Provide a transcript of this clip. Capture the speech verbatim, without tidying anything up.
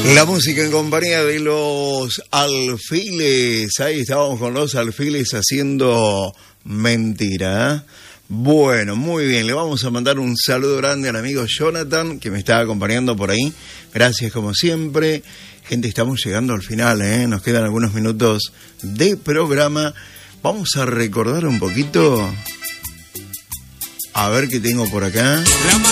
La música en compañía de los Alfiles. Ahí estábamos con los Alfiles haciendo Mentira. Bueno, muy bien. Le vamos a mandar un saludo grande al amigo Jonathan, que me está acompañando por ahí. Gracias como siempre. Gente, estamos llegando al final, ¿eh? Nos quedan algunos minutos de programa. Vamos a recordar un poquito. A ver qué tengo por acá.